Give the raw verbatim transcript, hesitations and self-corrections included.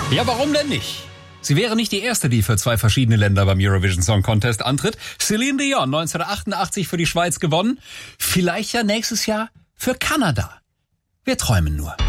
Ja, warum denn nicht? Sie wäre nicht die erste, die für zwei verschiedene Länder beim Eurovision Song Contest antritt. Celine Dion, neunzehnhundertachtundachtzig für die Schweiz gewonnen. Vielleicht ja nächstes Jahr für Kanada. Wir träumen nur.